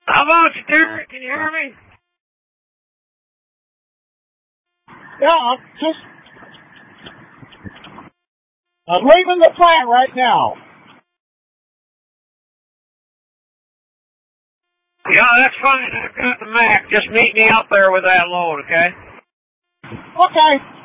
How about you, Derek? Can you hear me? Yeah, I'm leaving the plant right now. Yeah, that's fine. I've got the Mac. Just meet me out there with that load, okay? Okay.